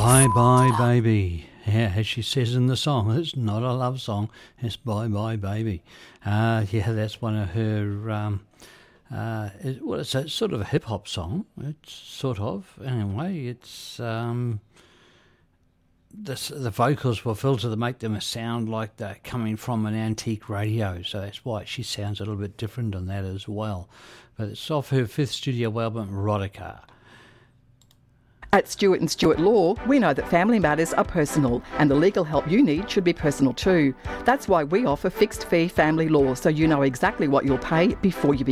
Bye Bye Baby. Yeah, as she says in the song, it's not a love song, it's Bye Bye Baby. Yeah, that's one of her, it's a sort of a hip-hop song. It's sort of, anyway, it's, the vocals were filtered to make them sound like they're coming from an antique radio, so that's why she sounds a little bit different on that as well. But it's off her fifth studio album, Erotica. At Stewart and Stewart Law, we know that family matters are personal and the legal help you need should be personal too. That's why we offer fixed fee family law, so you know exactly what you'll pay before you begin.